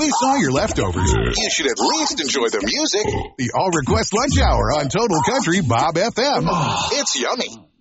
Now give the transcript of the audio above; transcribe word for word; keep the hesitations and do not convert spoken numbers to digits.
We saw your leftovers. You should at least enjoy the music. The All Request Lunch Hour on Total Country Bob F M. It's yummy.